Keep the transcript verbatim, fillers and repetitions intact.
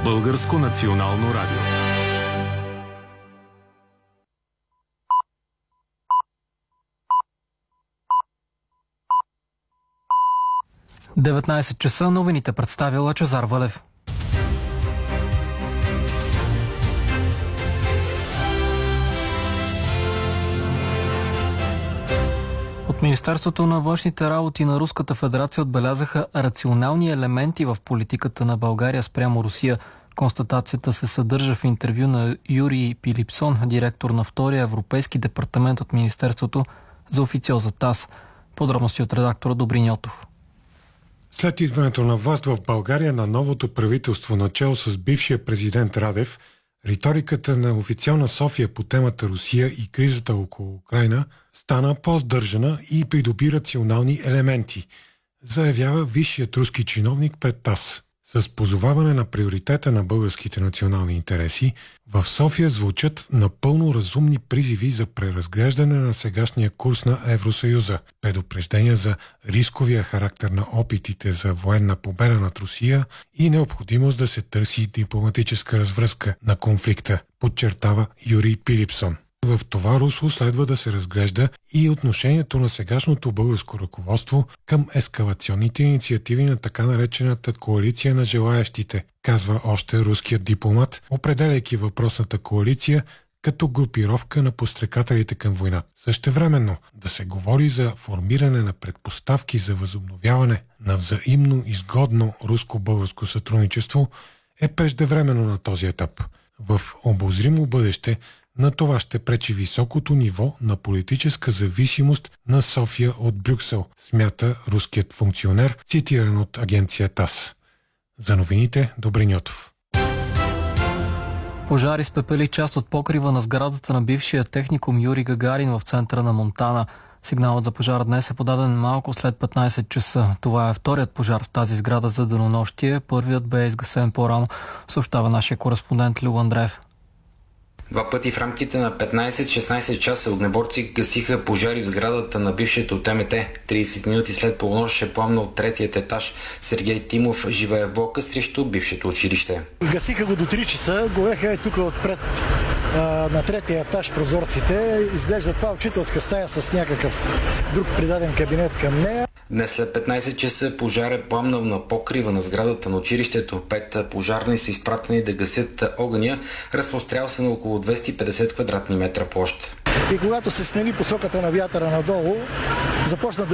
Българско национално радио. деветнайсет часа, новините представил Лъчезар Валев. От Министерството на външните работи на Руската федерация отбелязаха рационални елементи в политиката на България спрямо Русия. Констатацията се съдържа в интервю на Юрий Пилипсон, директор на втория европейски департамент от Министерството, за официоза ТАСС. Подробности от редактора Добрин Йотов. След идването на власт в България на новото правителство, начало с бившия президент Радев, риториката на официална София по темата Русия и кризата около Украйна стана по-сдържана и придоби рационални елементи, заявява висшият руски чиновник пред ТАСС. С позоваване на приоритета на българските национални интереси, в София звучат напълно разумни призиви за преразглеждане на сегашния курс на Евросъюза, предупреждения за рисковия характер на опитите за военна победа над Русия и необходимост да се търси дипломатическа развръзка на конфликта, подчертава Юрий Пилипсон. В това русло следва да се разглежда и отношението на сегашното българско ръководство към ескалационните инициативи на така наречената коалиция на желаящите, казва още руският дипломат, определяйки въпросната коалиция като групировка на подстрекателите към война. Същевременно да се говори за формиране на предпоставки за възобновяване на взаимно изгодно руско-българско сътрудничество е преждевременно на този етап. В обозримо бъдеще на това ще пречи високото ниво на политическа зависимост на София от Брюксел, смята руският функционер, цитиран от агенция ТАСС. За новините, Добрин Йотов. Пожар изпепели част от покрива на сградата на бившия техникум Юрий Гагарин в центъра на Монтана. Сигналът за пожара днес е подаден малко след петнайсет часа. Това е вторият пожар в тази сграда за денонощие. Първият бе изгасен по-рано, съобщава нашия кореспондент Любо Андреев. Два пъти в рамките на петнайсет-шестнайсет часа огнеборци гасиха пожари в сградата на бившето ТМТ. трийсет минути след полунощ е пламнал третият етаж. Сергей Тимов живее в блока срещу бившето училище. Гасиха го до три часа, гореха е тук отпред а, на третия етаж прозорците. Изглежда това учителска стая с някакъв друг придаден кабинет към нея. Днес след петнайсет часа пожар е пламнал на покрива на сградата на училището. Пет пожарни са изпратени да гасят огъня. Разпрострял се на около двеста и петдесет квадратни метра площ. И когато се смени посоката на вятъра надолу, започна да